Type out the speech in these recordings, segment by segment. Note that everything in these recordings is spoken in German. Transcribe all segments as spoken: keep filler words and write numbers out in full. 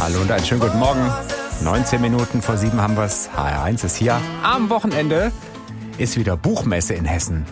Hallo und einen schönen guten Morgen. neunzehn Minuten vor sieben haben wir es. H R eins ist hier. Am Wochenende ist wieder Buchmesse in Hessen.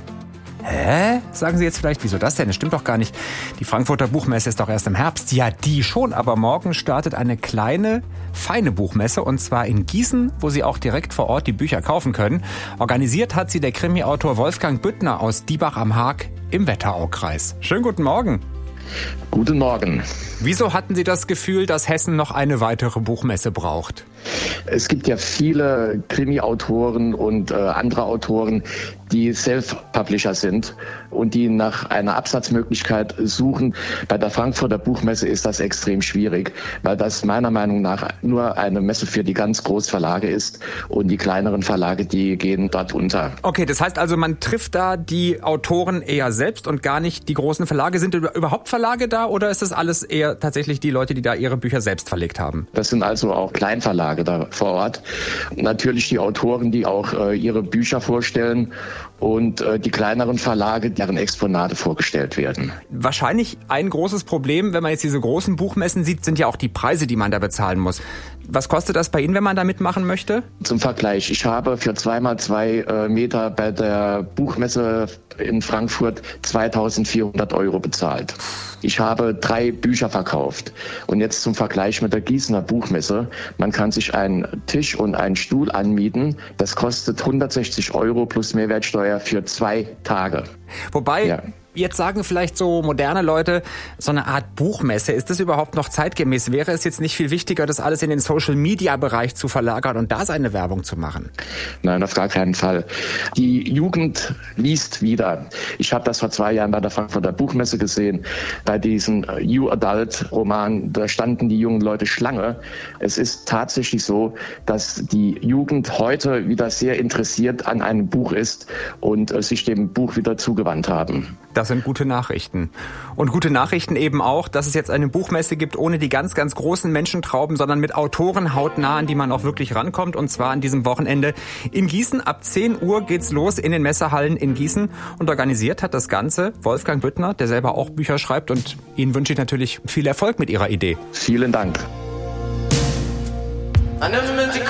Hä? Sagen Sie jetzt vielleicht, wieso das denn? Das stimmt doch gar nicht. Die Frankfurter Buchmesse ist doch erst im Herbst. Ja, die schon, aber morgen startet eine kleine, feine Buchmesse und zwar in Gießen, wo Sie auch direkt vor Ort die Bücher kaufen können. Organisiert hat sie der Krimi-Autor Wolfgang Büttner aus Diebach am Haag im Wetteraukreis. Schönen guten Morgen. Guten Morgen. Wieso hatten Sie das Gefühl, dass Hessen noch eine weitere Buchmesse braucht? Es gibt ja viele Krimi-Autoren und äh, andere Autoren, die Self-Publisher sind und die nach einer Absatzmöglichkeit suchen. Bei der Frankfurter Buchmesse ist das extrem schwierig, weil das meiner Meinung nach nur eine Messe für die ganz Großverlage ist und die kleineren Verlage, die gehen dort unter. Okay, das heißt also, man trifft da die Autoren eher selbst und gar nicht die großen Verlage. Sind überhaupt Verlage da oder ist das alles eher tatsächlich die Leute, die da ihre Bücher selbst verlegt haben? Das sind also auch Kleinverlage da vor Ort. Natürlich die Autoren, die auch äh, ihre Bücher vorstellen und äh, die kleineren Verlage, deren Exponate vorgestellt werden. Wahrscheinlich ein großes Problem, wenn man jetzt diese großen Buchmessen sieht, sind ja auch die Preise, die man da bezahlen muss. Was kostet das bei Ihnen, wenn man da mitmachen möchte? Zum Vergleich, ich habe für zweimal zwei äh, Meter bei der Buchmesse in Frankfurt zweitausendvierhundert Euro bezahlt. Ich habe drei Bücher verkauft. Und jetzt zum Vergleich mit der Gießener Buchmesse. Man kann sich einen Tisch und einen Stuhl anmieten. Das kostet hundertsechzig Euro plus Mehrwertsteuer für zwei Tage. Wobei... Ja. Jetzt sagen vielleicht so moderne Leute, so eine Art Buchmesse, ist das überhaupt noch zeitgemäß? Wäre es jetzt nicht viel wichtiger, das alles in den Social-Media-Bereich zu verlagern und da seine Werbung zu machen? Nein, auf gar keinen Fall. Die Jugend liest wieder. Ich habe das vor zwei Jahren bei der Frankfurter Buchmesse gesehen. Bei diesem You Adult-Roman, da standen die jungen Leute Schlange. Es ist tatsächlich so, dass die Jugend heute wieder sehr interessiert an einem Buch ist und äh, sich dem Buch wieder zugewandt haben. Das sind gute Nachrichten. Und gute Nachrichten eben auch, dass es jetzt eine Buchmesse gibt ohne die ganz, ganz großen Menschentrauben, sondern mit Autoren hautnah, an die man auch wirklich rankommt. Und zwar an diesem Wochenende in Gießen. Ab zehn Uhr geht's los in den Messehallen in Gießen. Und organisiert hat das Ganze Wolfgang Büttner, der selber auch Bücher schreibt. Und Ihnen wünsche ich natürlich viel Erfolg mit Ihrer Idee. Vielen Dank. I never meant to